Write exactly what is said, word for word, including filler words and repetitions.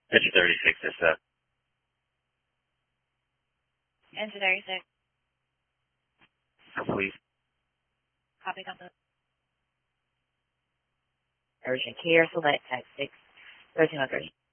Engine thirty-six is set. Engine thirty-six. Please. Copy, copy. Urgent care, select type six, thirteen oh three.